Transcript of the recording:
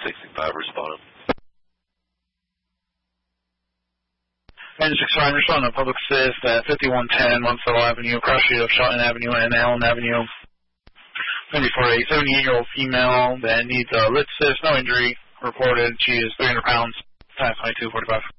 65 responded. And 6-5, responding to public assist at 5110 Monticello Avenue, cross street of Shelton Avenue and Allen Avenue. 78-year-old female that needs a lit assist, no injury reported. She is 300 pounds, 2245.